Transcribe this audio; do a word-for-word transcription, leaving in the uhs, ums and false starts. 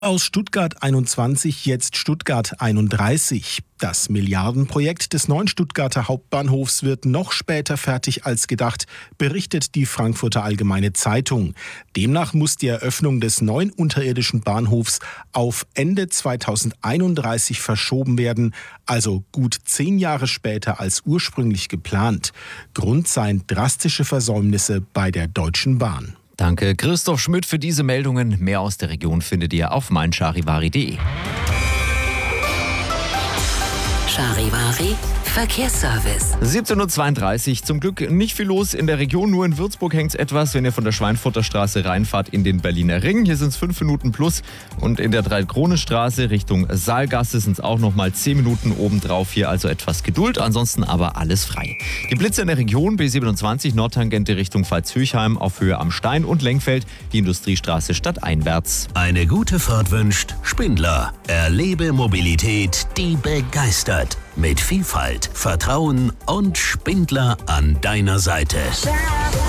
Aus Stuttgart einundzwanzig jetzt Stuttgart einunddreißig. Das Milliardenprojekt des neuen Stuttgarter Hauptbahnhofs wird noch später fertig als gedacht, berichtet die Frankfurter Allgemeine Zeitung. Demnach muss die Eröffnung des neuen unterirdischen Bahnhofs auf Ende zweitausendeinunddreißig verschoben werden, also gut zehn Jahre später als ursprünglich geplant. Grund seien drastische Versäumnisse bei der Deutschen Bahn. Danke Christoph Schmidt für diese Meldungen. Mehr aus der Region findet ihr auf mein charivari punkt de. Charivari Verkehrsservice. siebzehn Uhr zweiunddreißig. Zum Glück nicht viel los in der Region. Nur in Würzburg hängt es etwas, wenn ihr von der Schweinfurter Straße reinfahrt in den Berliner Ring. Hier sind es fünf Minuten plus. Und in der Drei-Krone-Straße Richtung Saalgasse sind es auch noch mal zehn Minuten obendrauf. Hier also etwas Geduld. Ansonsten aber alles frei. Die Blitze in der Region: B siebenundzwanzig Nordtangente Richtung Pfalz-Höchheim auf Höhe am Stein und Lenkfeld. Die Industriestraße stadteinwärts. Eine gute Fahrt wünscht Spindler. Erlebe Mobilität, die begeistert. Mit Vielfalt, Vertrauen und Spindler an deiner Seite.